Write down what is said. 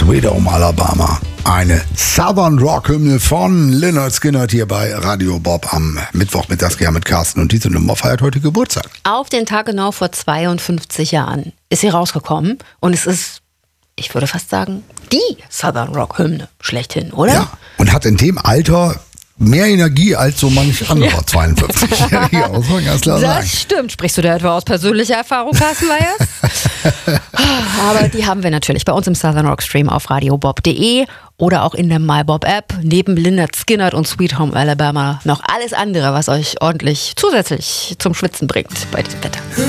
Sweet Home Alabama. Eine Southern Rock-Hymne von Lynyrd Skynyrd hier bei Radio Bob am Mittwochmittags mit Carsten. Und diese Nummer feiert heute Geburtstag. Auf den Tag genau vor 52 Jahren ist sie rausgekommen. Und es ist, ich würde fast sagen, die Southern Rock-Hymne schlechthin, oder? Ja, und hat in dem Alter mehr Energie als so manch anderer 52-Jähriger, muss man ganz klar sagen. Das stimmt. Sprichst du da etwa aus persönlicher Erfahrung, Carsten Weyers? Aber die haben wir natürlich bei uns im Southern Rock Stream auf radiobob.de oder auch in der MyBob-App. Neben Lynyrd Skynyrd und Sweet Home Alabama noch alles andere, was euch ordentlich zusätzlich zum Schwitzen bringt bei diesem Wetter.